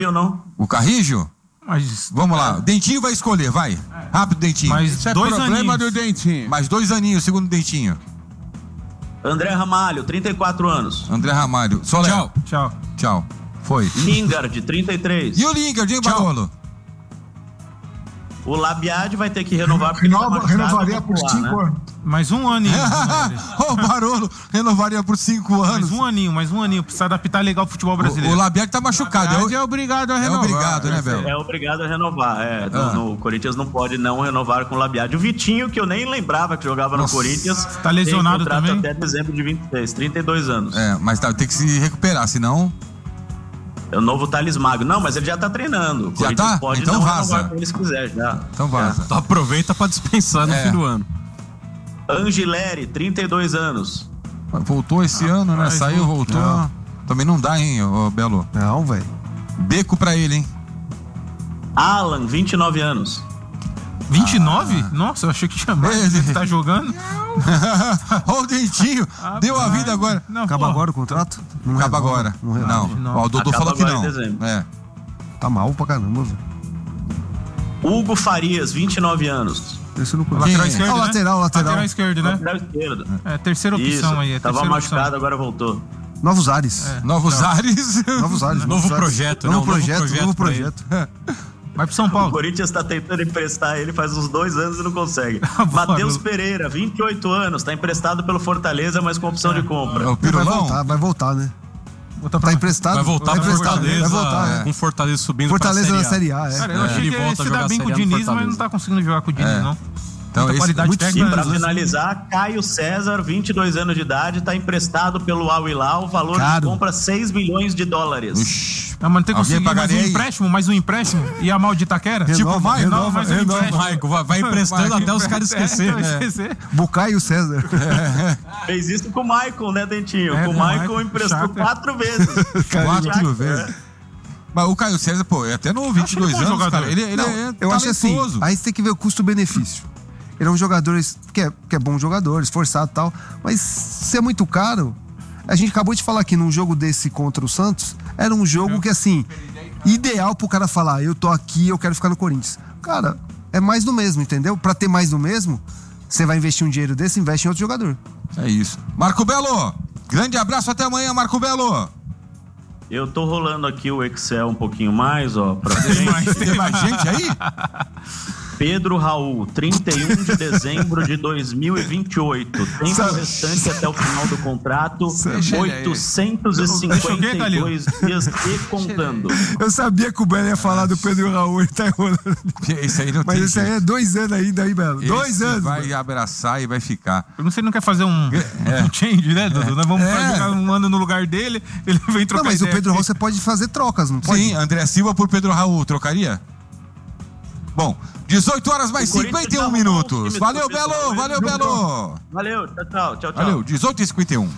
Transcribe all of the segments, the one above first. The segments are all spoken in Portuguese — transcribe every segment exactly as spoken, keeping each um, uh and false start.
ou não? O Carrijo? Mas, Vamos lá, o Dentinho vai escolher, vai. Rápido, Dentinho. Mas Isso é dois problema aninhos. do Dentinho. Mais dois aninhos, segundo Dentinho. André Ramalho, trinta e quatro anos. André Ramalho. Solé. Tchau. Tchau. Tchau. Foi. Lingard, trinta e três. E o Lingard, hein, Barolo? O Labiad vai ter que renovar porque ele tá Renova, machucado, renovaria vai por pular, cinco né? anos. Mais um aninho. O Barolo renovaria por cinco anos. Mais um aninho, mais um aninho. Precisa adaptar legal pro futebol brasileiro. O, o Labiad tá machucado. Labiad é obrigado a renovar. É obrigado, né, Belo? É obrigado a renovar. É, no, Ah. no Corinthians não pode não renovar com o Labiad. O Vitinho, que eu nem lembrava que jogava Nossa. no Corinthians, Tá lesionado tem contrato também? até dezembro de vinte e seis, trinta e dois anos. É, mas tá, tem que se recuperar, senão... É o novo Thales Magno. Não, mas ele já tá treinando. O Já Corinthians tá? pode Então não vaza. renovar com ele se quiser, já. Então vaza. Então aproveita pra dispensar no É. fim do ano. Angileri, trinta e dois anos. Voltou esse ano, né? mas Saiu, voltou. Não. Também não dá, hein, ô Belo? Não, velho. Beco pra ele, hein? Alan, vinte e nove anos. vinte e nove? Nossa, eu achei que tinha mais. Ele tá jogando? Ó o Dentinho. Deu a vida agora. Não, Acaba pô. agora o contrato? Não Acaba renova, agora. Não, renova. Não. Não. Ó, o Dodô Acaba falou que agora não. em dezembro. É. Tá mal pra caramba, velho. Hugo Farias, vinte e nove anos. Esse eu não conheço. Lateral Quem? esquerdo, Ah, o né? lateral, lateral. Lateral esquerdo, né? Lateral esquerdo. É, terceira opção Isso, aí. É tava terceira machucado, opção. agora voltou. Novos ares. É. Novos ares. Novos ares. Novo novos ares. projeto, né? Novo Um novo projeto, projeto novo pra projeto. Vai pro São O Paulo. Corinthians tá tentando emprestar ele faz uns dois anos e não consegue. Bora. Matheus Pereira, vinte e oito anos, tá emprestado pelo Fortaleza, mas com opção de compra. É o Vai Pirulão? voltar, vai voltar, né? Botar pra- Tá emprestado. Vai voltar tá pro emprestado, Fortaleza, Vai voltar, é. é. com Fortaleza subindo Fortaleza pra na Série Série A, é. Cara, eu achei Ele que volta ele a se jogar dá bem Série com o A no Diniz, mas Fortaleza. não tá conseguindo jogar com o Diniz, É. não. Então, Muita esse, qualidade muito técnica. E pra às vezes- finalizar, Caio César, vinte e dois anos de idade, tá emprestado pelo Al Hilal, valor Caro. de compra seis milhões de dólares. Ixi, Não, mas não tem que Alguém conseguir mais pagaria um aí? empréstimo, mais um empréstimo e a mal de Itaquera? Renova, tipo, mais, renova, não, mais um renova. empréstimo. Maico, vai, vai emprestando Vai, até os caras é, esquecerem, vai né? esquecer. Bucaio César. Fez isso com o Maicon, né, Dentinho? É, com o com o Maicon Maicon, emprestou chato, é. quatro vezes. quatro vezes. Mas o Caio César, pô, é até no vinte e dois ele bom anos, jogador. cara. Ele, ele Não, é eu acho assim, talentoso. aí você tem que ver o custo-benefício. Ele é um jogador que é, que é bom jogador, esforçado e tal, mas se é muito caro, a gente acabou de falar aqui num jogo desse contra o Santos, era um jogo que assim, ideal pro cara falar, eu tô aqui, eu quero ficar no Corinthians. Cara, é mais do mesmo, entendeu? Pra ter mais do mesmo, você vai investir um dinheiro desse, investe em outro jogador. É isso. Marco Belo, grande abraço, até amanhã, Marco Belo. Eu tô rolando aqui o Excel um pouquinho mais, ó, pra Tem frente. mais, tem mais gente aí? Pedro Raul, trinta e um de dezembro de dois mil e vinte e oito. Tempo Sabe- restante até o final do contrato, Deixa ele aí. oitocentos e cinquenta e dois dias e contando. Eu sabia que o Belo ia falar do Pedro Raul, ele tá enrolando. Esse aí não Mas tem esse aí jeito. é dois anos ainda aí, Belo. Dois Esse anos. vai Belo. abraçar e vai ficar. Eu não sei, não quer fazer um, um change, né, Dudu? Nós vamos É. jogar um ano no lugar dele, ele vem trocar Não, mas o ideia Pedro aqui. Raul você pode fazer trocas, não pode? Sim, André Silva por Pedro Raul, trocaria? Bom, dezoito horas mais O Corinthians cinquenta e um arrumou um minutos. time Valeu, pro pessoal, Belo, ele valeu, jogou. Belo. Valeu, tchau, tchau, tchau, tchau. Valeu, dezoito e cinquenta e um.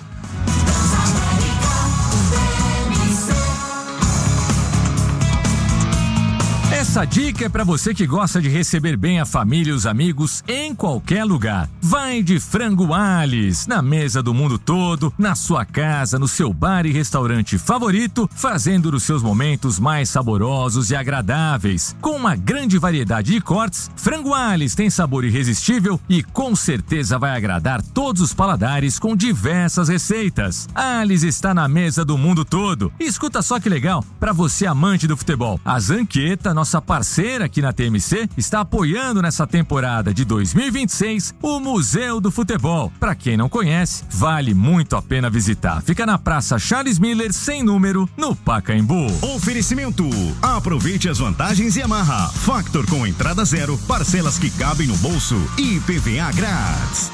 Essa dica é pra você que gosta de receber bem a família e os amigos em qualquer lugar. Vai de Frango Alice, na mesa do mundo todo, na sua casa, no seu bar e restaurante favorito, fazendo dos seus momentos mais saborosos e agradáveis. Com uma grande variedade de cortes, Frango Alice tem sabor irresistível e com certeza vai agradar todos os paladares com diversas receitas. Alice está na mesa do mundo todo. E escuta só que legal, pra você amante do futebol, a Zanqueta, nossa parceira aqui na T M C, está apoiando nessa temporada de dois mil e vinte e seis o Museu do Futebol. Pra quem não conhece, vale muito a pena visitar. Fica na Praça Charles Miller, sem número, no Pacaembu. Oferecimento. Aproveite as vantagens Yamaha. Factor com entrada zero, parcelas que cabem no bolso e I P V A grátis.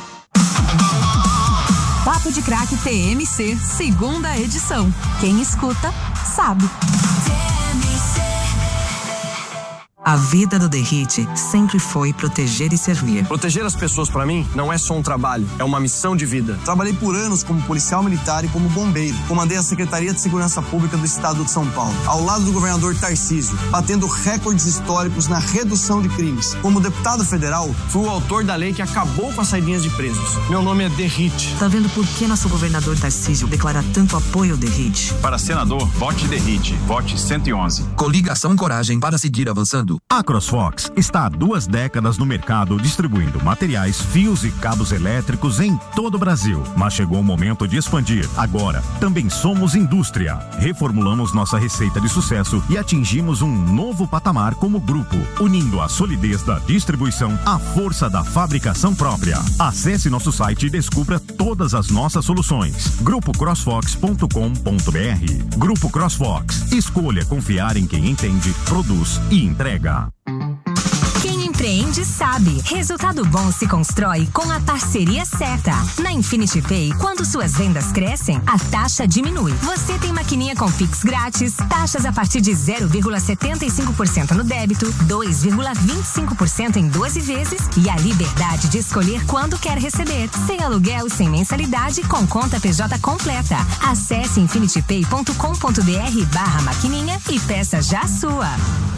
Papo de Craque T M C, segunda edição. Quem escuta, sabe. A vida do Derrite sempre foi proteger e servir. Proteger as pessoas, pra mim, não é só um trabalho, é uma missão de vida. Trabalhei por anos como policial militar e como bombeiro. Comandei a Secretaria de Segurança Pública do Estado de São Paulo, ao lado do governador Tarcísio, batendo recordes históricos na redução de crimes. Como deputado federal, fui o autor da lei que acabou com as saidinhas de presos. Meu nome é Derrite. Tá vendo por que nosso governador Tarcísio declara tanto apoio ao Derrite? Para senador, vote Derrite. Vote cento e onze. Coligação Coragem para seguir avançando. A CrossFox está há duas décadas no mercado distribuindo materiais, fios e cabos elétricos em todo o Brasil. Mas chegou o momento de expandir. Agora, também somos indústria. Reformulamos nossa receita de sucesso e atingimos um novo patamar como grupo, unindo a solidez da distribuição à força da fabricação própria. Acesse nosso site e descubra todas as nossas soluções. grupo crossfox ponto com ponto b r. Grupo CrossFox. Escolha confiar em quem entende, produz e entrega. Quem empreende sabe. Resultado bom se constrói com a parceria certa. Na Infinity Pay, quando suas vendas crescem, a taxa diminui. Você tem maquininha com Pix grátis, taxas a partir de zero vírgula setenta e cinco por cento no débito, dois vírgula vinte e cinco por cento em doze vezes e a liberdade de escolher quando quer receber. Sem aluguel e sem mensalidade, com conta P J completa. Acesse infinitypay ponto com ponto b r barra maquininha e peça já a sua.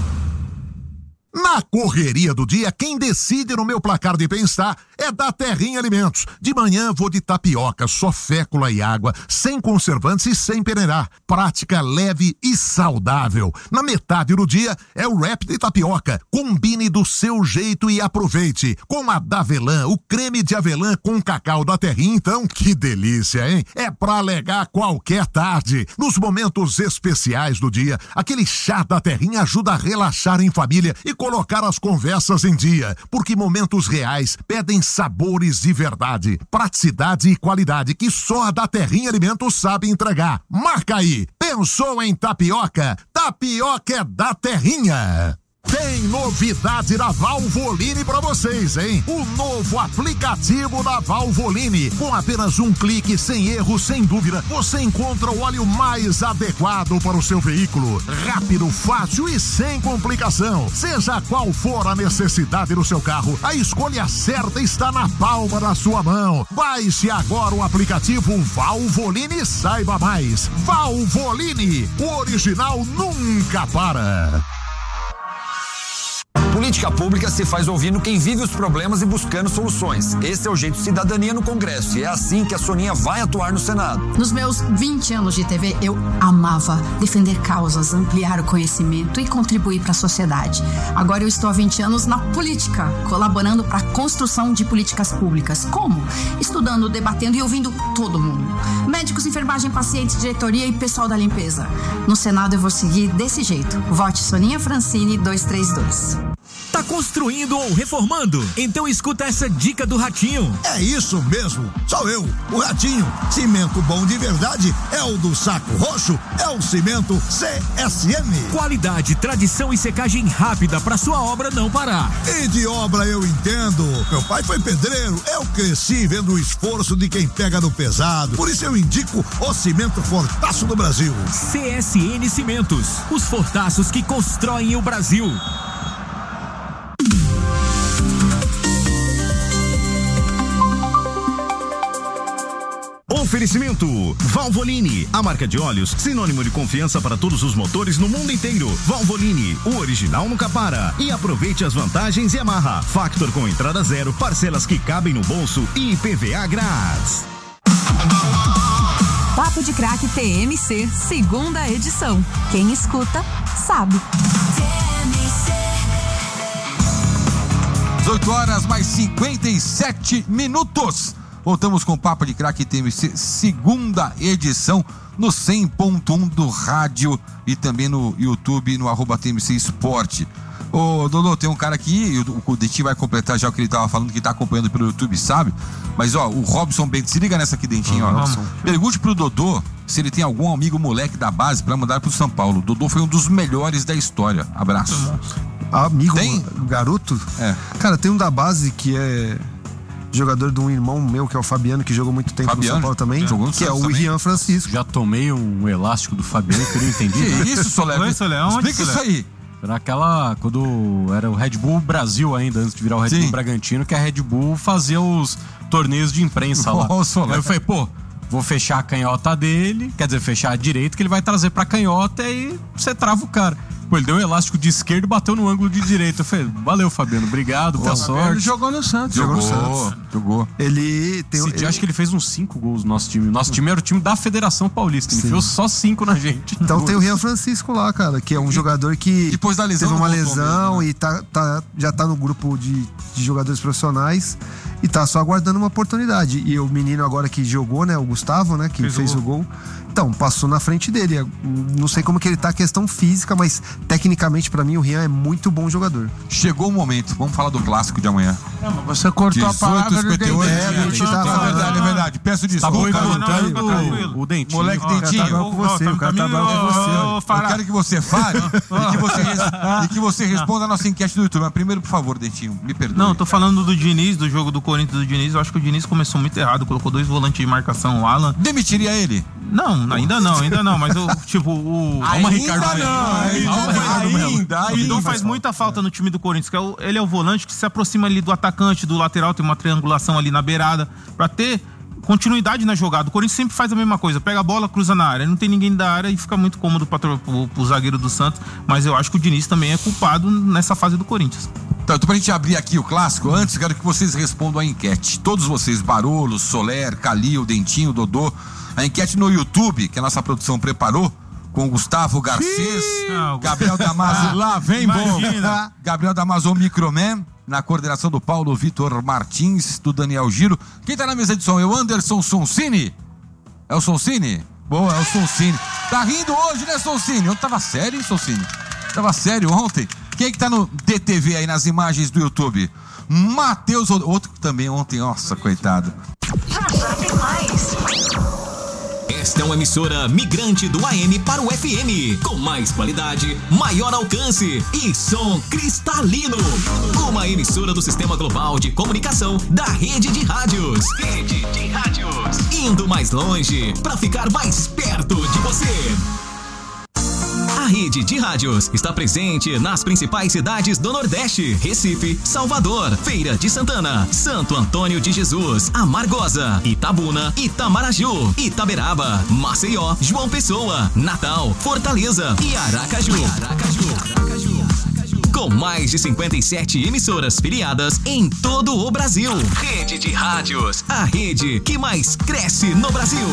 Na correria do dia, quem decide no meu placar de bem-estar é da Terrinha Alimentos. De manhã vou de tapioca, só fécula e água, sem conservantes e sem peneirar. Prática, leve e saudável. Na metade do dia é o wrap de tapioca. Combine do seu jeito e aproveite. Com a Davelã, o creme de avelã com cacau da Terrinha, então, que delícia, hein? É pra alegar qualquer tarde. Nos momentos especiais do dia, aquele chá da Terrinha ajuda a relaxar em família e colocar as conversas em dia, porque momentos reais pedem sabores de verdade, praticidade e qualidade que só a da Terrinha Alimentos sabe entregar. Marca aí! Pensou em tapioca? Tapioca é da Terrinha! Tem novidade da Valvoline pra vocês, hein? O novo aplicativo da Valvoline. Com apenas um clique, sem erro, sem dúvida, você encontra o óleo mais adequado para o seu veículo. Rápido, fácil e sem complicação. Seja qual for a necessidade do seu carro, a escolha certa está na palma da sua mão. Baixe agora o aplicativo Valvoline e saiba mais. Valvoline, o original nunca para. Política pública se faz ouvindo quem vive os problemas e buscando soluções. Esse é o jeito de cidadania no Congresso e é assim que a Soninha vai atuar no Senado. Nos meus vinte anos de T V, eu amava defender causas, ampliar o conhecimento e contribuir para a sociedade. Agora eu estou há vinte anos na política, colaborando para a construção de políticas públicas. Como? Estudando, debatendo e ouvindo todo mundo. Médicos, enfermagem, pacientes, diretoria e pessoal da limpeza. No Senado eu vou seguir desse jeito. Vote Soninha Francini dois três dois. Tá construindo ou reformando? Então escuta essa dica do Ratinho. É isso mesmo, sou eu, o Ratinho. Cimento bom de verdade é o do Saco Roxo, é o cimento C S M. Qualidade, tradição e secagem rápida para sua obra não parar. E de obra eu entendo. Meu pai foi pedreiro, eu cresci vendo o esforço de quem pega no pesado. Por isso eu indico o cimento Fortaço do Brasil. C S N Cimentos, os fortaços que constroem o Brasil. Oferecimento Valvoline, a marca de óleos sinônimo de confiança para todos os motores no mundo inteiro. Valvoline, o original nunca para. E aproveite as vantagens Yamaha. Factor com entrada zero, parcelas que cabem no bolso e I P V A grátis. Papo de Craque T M C, segunda edição. Quem escuta, sabe. dezoito horas mais cinquenta e sete minutos. Voltamos com o Papo de Craque T M C, segunda edição, no cem ponto um do rádio e também no YouTube, no arroba T M C Esporte. Ô, Dodô, tem um cara aqui, o Dentinho vai completar já o que ele tava falando, que tá acompanhando pelo YouTube, sabe? Mas, ó, o Robson Bento, se liga nessa aqui, Dentinho, ó. Robson. Pergunte pro Dodô se ele tem algum amigo moleque da base pra mandar pro São Paulo. O Dodô foi um dos melhores da história. Abraço. Amigo, tem? Garoto? É. Cara, tem um da base que é jogador de um irmão meu, que é o Fabiano, que jogou muito tempo Fabiano? no São Paulo também, jogou no que Santos é o também. Rian Francisco. Já tomei um elástico do Fabiano que eu não entendi. Que isso, Solé? Oi, Solé, onde, Explica Solé? isso aí. Era aquela. Quando era o Red Bull Brasil ainda, antes de virar o Red Sim. Bull Bragantino, que a Red Bull fazia os torneios de imprensa lá. Nossa, Aí eu falei, pô, vou fechar a canhota dele, quer dizer, fechar a direita, que ele vai trazer pra canhota e aí você trava o cara. Pô, ele deu um elástico de esquerda e bateu no ângulo de direita. Eu falei, valeu, Fabiano, obrigado, boa sorte. Ele jogou no Santos. Jogou, no Santos. jogou. Ele tem Esse dia, acho que ele fez uns cinco gols no nosso time. Nosso time era o time da Federação Paulista. Ele Sim. fez só cinco na gente. Então tem o Rian Francisco lá, cara, que é um jogador que Depois da lesão teve uma não voltou lesão mesmo, né? e tá, tá, já tá no grupo de, de jogadores profissionais e tá só aguardando uma oportunidade. E o menino agora que jogou, né, o Gustavo, né, que Fez fez, o o gol. Então, passou na frente dele. Não sei como que ele tá a questão física, mas tecnicamente pra mim o Rian é muito bom jogador. Chegou o momento, vamos falar do clássico de amanhã. Não, mas você cortou a palavra do Dentinho. É, a gente tá É falando. verdade, é verdade. Peço Tá desculpa. boicotando tranquilo. o Dentinho. Moleque Ó, cara, Dentinho. tá bravo com você, o cara tá bravo com você. Ô, Eu Fará. quero que você fale e, que você res- e que você responda a nossa enquete do YouTube. Mas primeiro, por favor, Dentinho, me perdoe. Não, tô falando do Diniz, do jogo do Corinthians do Diniz. Eu acho que o Diniz começou muito errado. Colocou dois volantes de marcação, o Alan. Demitiria ele? Não, ainda não, ainda não. Mas eu, tipo, o. Ainda Ricardo não, Melo. ainda, Calma, Ricardo ainda, Melo. ainda. O Dom faz muita falta no time do Corinthians, que é o- ele é o volante que se aproxima ali do atacante, do lateral, tem uma triangulação ali na beirada, pra ter continuidade na jogada. O Corinthians sempre faz a mesma coisa, pega a bola, cruza na área, não tem ninguém da área e fica muito cômodo pra, pro, pro, pro zagueiro do Santos, mas eu acho que o Diniz também é culpado nessa fase do Corinthians. Então, pra gente abrir aqui o clássico, antes quero que vocês respondam a enquete. Todos vocês, Barolo, Soler, Calil, Dentinho, Dodô. A enquete no YouTube, que a nossa produção preparou, com o Gustavo Garcês, Não, Gabriel Damaso, lá vem bom. imagina. Gabriel Damaso, Microman, na coordenação do Paulo Vitor Martins, do Daniel Giro. Quem tá na mesa de som é o Anderson Sonsini. É o Sonsini? Boa, é o Sonsini. Tá rindo hoje, né, Sonsini? Eu tava sério, hein, Sonsini? Tava sério ontem. Quem é que tá no D T V aí, nas imagens do YouTube? Matheus, outro que também ontem, nossa, coitado. Esta é uma emissora migrante do A M para o F M, com mais qualidade, maior alcance e som cristalino. Uma emissora do Sistema Global de Comunicação da Rede de Rádios. Rede de Rádios. Indo mais longe para ficar mais perto de você. A Rede de Rádios está presente nas principais cidades do Nordeste: Recife, Salvador, Feira de Santana, Santo Antônio de Jesus, Amargosa, Itabuna, Itamaraju, Itaberaba, Maceió, João Pessoa, Natal, Fortaleza e Aracaju. Com mais de cinquenta e sete emissoras filiadas em todo o Brasil. Rede de Rádios, a rede que mais cresce no Brasil.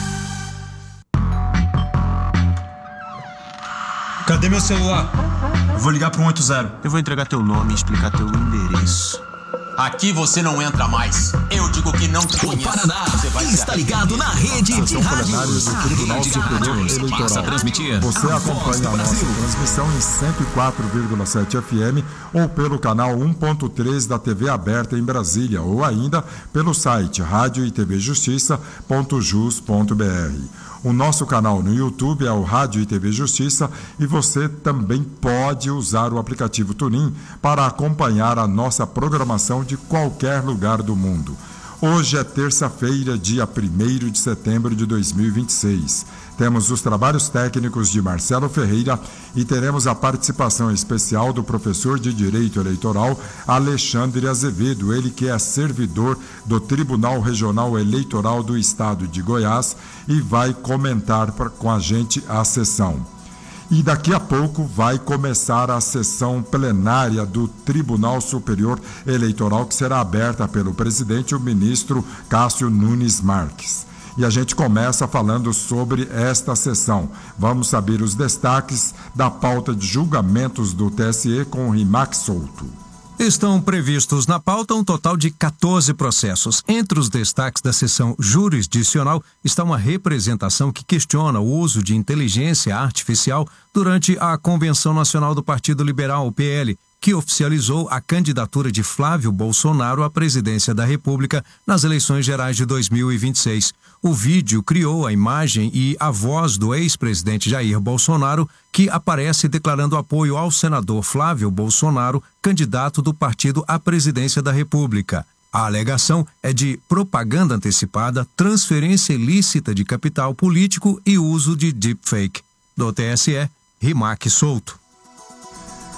Cadê meu celular? Eu vou ligar pro um oito zero. Eu vou entregar teu nome e explicar teu endereço. Aqui você não entra mais. Eu digo que não te conheço. O Paraná está ligado na Rede de Rádios. A Rede de Rádios passa a transmitir. Você acompanha a nossa transmissão em cento e quatro vírgula sete F M ou pelo canal um ponto três da T V aberta em Brasília, ou ainda pelo site rádio e tv justiça ponto jus ponto b r. O nosso canal no YouTube é o Rádio e T V Justiça e você também pode usar o aplicativo TuneIn para acompanhar a nossa programação de qualquer lugar do mundo. Hoje é terça-feira, dia primeiro de setembro de dois mil e vinte e seis. Temos os trabalhos técnicos de Marcelo Ferreira e teremos a participação especial do professor de Direito Eleitoral Alexandre Azevedo, ele que é servidor do Tribunal Regional Eleitoral do Estado de Goiás e vai comentar pra, com a gente a sessão. E daqui a pouco vai começar a sessão plenária do Tribunal Superior Eleitoral, que será aberta pelo presidente, o ministro Cássio Nunes Marques. E a gente começa falando sobre esta sessão. Vamos saber os destaques da pauta de julgamentos do T S E com o Rimac Souto. Estão previstos na pauta um total de quatorze processos. Entre os destaques da sessão jurisdicional está uma representação que questiona o uso de inteligência artificial durante a Convenção Nacional do Partido Liberal, o P L, que oficializou a candidatura de Flávio Bolsonaro à presidência da República nas eleições gerais de dois mil e vinte e seis. O vídeo criou a imagem e a voz do ex-presidente Jair Bolsonaro, que aparece declarando apoio ao senador Flávio Bolsonaro, candidato do partido à presidência da República. A alegação é de propaganda antecipada, transferência ilícita de capital político e uso de deepfake. Do T S E, Rimac Souto.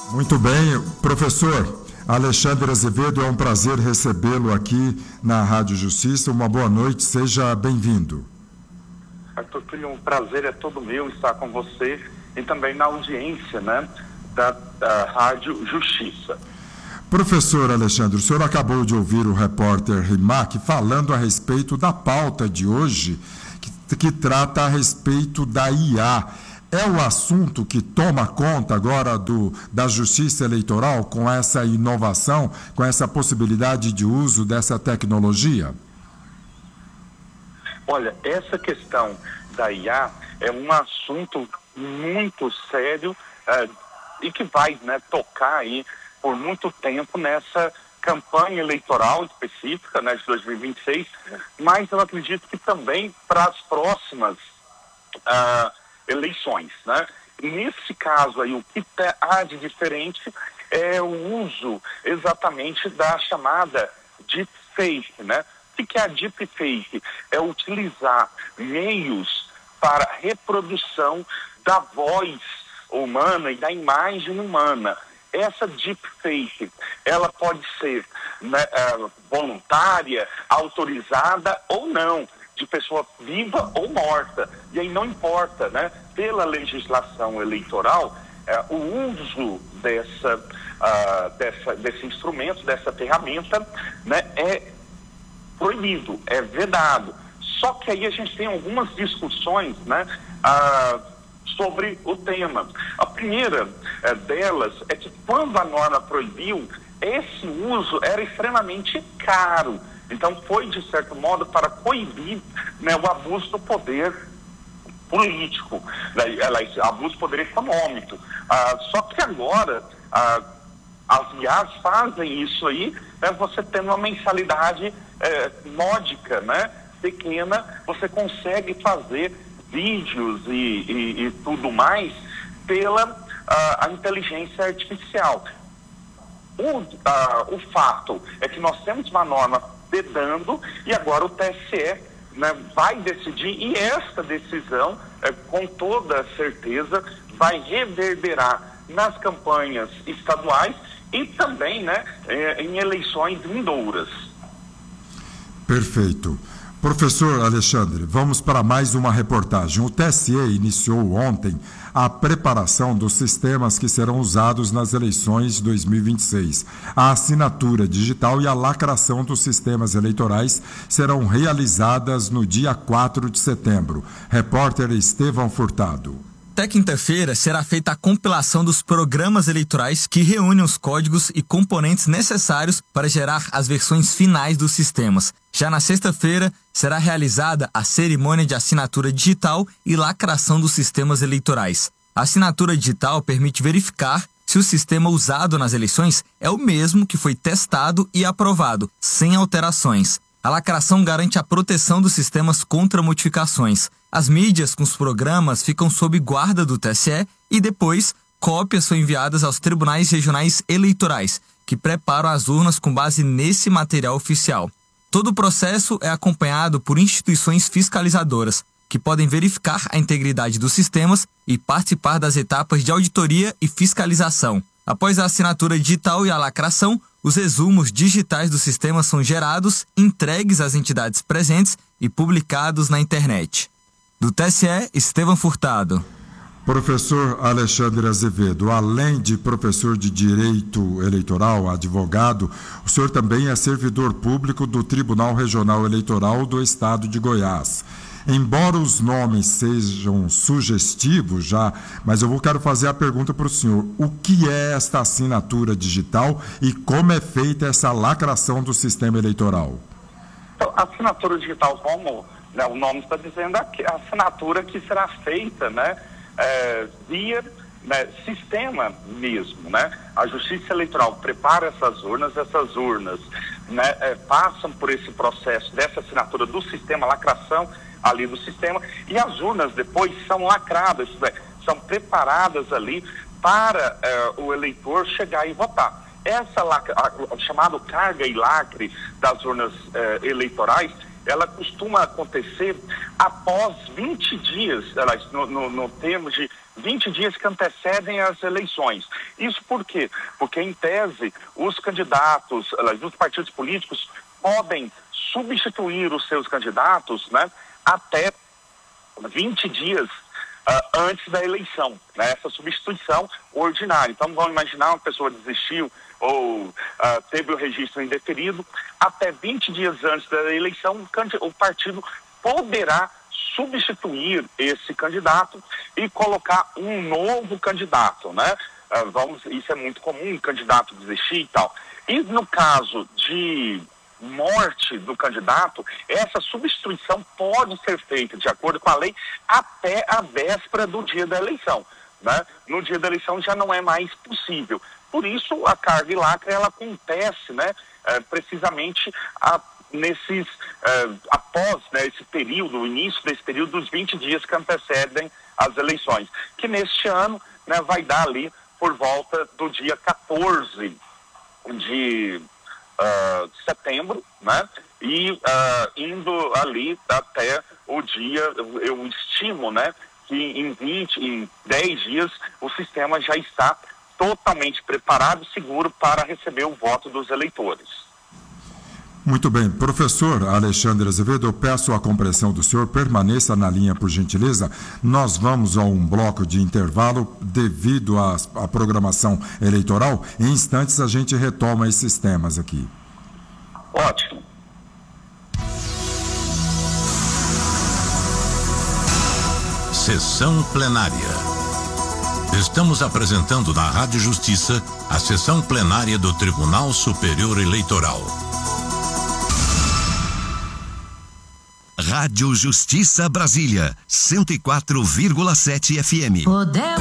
Muito bem, professor Alexandre Azevedo, é um prazer recebê-lo aqui na Rádio Justiça. Uma boa noite, seja bem-vindo. Arthur Filho, um prazer é todo meu estar com você e também na audiência, né, da, da Rádio Justiça. Professor Alexandre, o senhor acabou de ouvir o repórter Rimac falando a respeito da pauta de hoje, que, que trata a respeito da I A. É o assunto que toma conta agora do, da justiça eleitoral, com essa inovação, com essa possibilidade de uso dessa tecnologia? Olha, essa questão da I A é um assunto muito sério uh, e que vai, né, tocar aí por muito tempo nessa campanha eleitoral específica, né, de dois mil e vinte e seis, mas eu acredito que também para as próximas uh, eleições, né? Nesse caso aí, o que há de diferente é o uso exatamente da chamada deepfake, né? O que é a deepfake? É utilizar meios para reprodução da voz humana e da imagem humana. Essa deepfake, ela pode ser, né, voluntária, autorizada ou não, de pessoa viva ou morta. E aí não importa, né? Pela legislação eleitoral, é, o uso dessa, uh, dessa, desse instrumento, dessa ferramenta, né, é proibido, é vedado. Só que aí a gente tem algumas discussões, né, uh, sobre o tema. A primeira uh, delas é que quando a norma proibiu, esse uso era extremamente caro. Então foi, de certo modo, para coibir, né, o abuso do poder político, né, abuso do poder econômico. Ah, só que agora ah, as I As fazem isso aí, né, você tendo uma mensalidade eh, módica, né, pequena, você consegue fazer vídeos e, e, e tudo mais pela ah, a inteligência artificial. O, ah, o fato é que nós temos uma norma vedando e agora o T S E, né, vai decidir, e esta decisão, é, com toda certeza, vai reverberar nas campanhas estaduais e também, né, é, em eleições vindouras. Perfeito. Professor Alexandre, vamos para mais uma reportagem. O T S E iniciou ontem a preparação dos sistemas que serão usados nas eleições de dois mil e vinte e seis. A assinatura digital e a lacração dos sistemas eleitorais serão realizadas no dia quatro de setembro. Repórter Estevão Furtado. Até quinta-feira será feita a compilação dos programas eleitorais que reúnem os códigos e componentes necessários para gerar as versões finais dos sistemas. Já na sexta-feira será realizada a cerimônia de assinatura digital e lacração dos sistemas eleitorais. A assinatura digital permite verificar se o sistema usado nas eleições é o mesmo que foi testado e aprovado, sem alterações. A lacração garante a proteção dos sistemas contra modificações. As mídias com os programas ficam sob guarda do T S E e depois cópias são enviadas aos tribunais regionais eleitorais, que preparam as urnas com base nesse material oficial. Todo o processo é acompanhado por instituições fiscalizadoras, que podem verificar a integridade dos sistemas e participar das etapas de auditoria e fiscalização. Após a assinatura digital e a lacração, os resumos digitais do sistema são gerados, entregues às entidades presentes e publicados na internet. Do T S E, Estevão Furtado. Professor Alexandre Azevedo, além de professor de Direito Eleitoral, advogado, o senhor também é servidor público do Tribunal Regional Eleitoral do Estado de Goiás. Embora os nomes sejam sugestivos já, mas eu vou quero fazer a pergunta para o senhor. O que é esta assinatura digital e como é feita essa lacração do sistema eleitoral? Então, a assinatura digital, como, né, o nome está dizendo, a assinatura que será feita, né, é, via, né, sistema mesmo, né? A Justiça Eleitoral prepara essas urnas, essas urnas, né, é, passam por esse processo dessa assinatura do sistema, lacração ali do sistema, e as urnas depois são lacradas, né, são preparadas ali para é, o eleitor chegar e votar. Essa chamada carga e lacre das urnas eh, eleitorais, ela costuma acontecer após vinte dias, ela, no, no, no termo de vinte dias que antecedem as eleições. Isso por quê? Porque, em tese, os candidatos dos partidos políticos podem substituir os seus candidatos, né, até vinte dias uh, antes da eleição, né, essa substituição ordinária. Então, vamos imaginar uma pessoa desistiu ou uh, teve o registro indeferido, até vinte dias antes da eleição, o, o partido poderá substituir esse candidato e colocar um novo candidato, né? Uh, vamos, isso é muito comum, o candidato desistir e tal. E no caso de morte do candidato, essa substituição pode ser feita, de acordo com a lei, até a véspera do dia da eleição, né? No dia da eleição já não é mais possível. Por isso, a carga e lacra, ela acontece, né, é, precisamente a, nesses, é, após, né, esse período, o início desse período dos vinte dias que antecedem as eleições, que neste ano, né, vai dar ali por volta do dia quatorze de uh, setembro, né, e uh, indo ali até o dia, eu estimo, né, que em vinte, em dez dias, o sistema já está totalmente preparado e seguro para receber o voto dos eleitores. Muito bem. Professor Alexandre Azevedo, eu peço a compreensão do senhor, permaneça na linha, por gentileza. Nós vamos a um bloco de intervalo devido à, à programação eleitoral. Em instantes a gente retoma esses temas aqui. Ótimo. Sessão plenária. Estamos apresentando na Rádio Justiça a sessão plenária do Tribunal Superior Eleitoral. Rádio Justiça Brasília, cento e quatro vírgula sete F M.